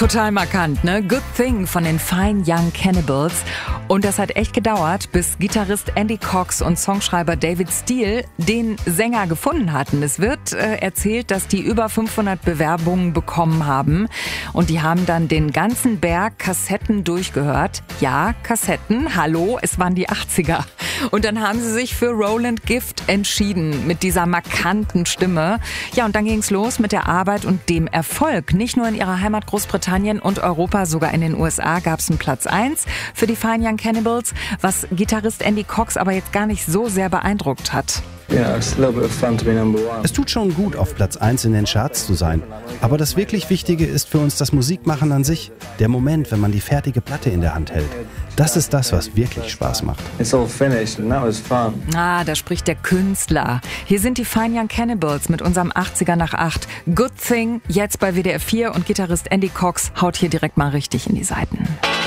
Total markant, ne? Good Thing von den Fine Young Cannibals. Und das hat echt gedauert, bis Gitarrist Andy Cox und Songschreiber David Steele den Sänger gefunden hatten. Es wird erzählt, dass die über 500 Bewerbungen bekommen haben. Und die haben dann den ganzen Berg Kassetten durchgehört. Ja, Kassetten, hallo, es waren die 80er. Und dann haben sie sich für Roland Gift entschieden mit dieser markanten Stimme. Ja, und dann ging's los mit der Arbeit und dem Erfolg. Nicht nur in ihrer Heimat Großbritannien und Europa, sogar in den USA gab's einen Platz 1 für die Fine Young Cannibals, was Gitarrist Andy Cox aber jetzt gar nicht so sehr beeindruckt hat. Es tut schon gut, auf Platz 1 in den Charts zu sein. Aber das wirklich Wichtige ist für uns das Musikmachen an sich. Der Moment, wenn man die fertige Platte in der Hand hält. Das ist das, was wirklich Spaß macht. Da spricht der Künstler. Hier sind die Fine Young Cannibals mit unserem 80er nach 8. Good Thing, jetzt bei WDR 4 und Gitarrist Andy Cox haut hier direkt mal richtig in die Saiten.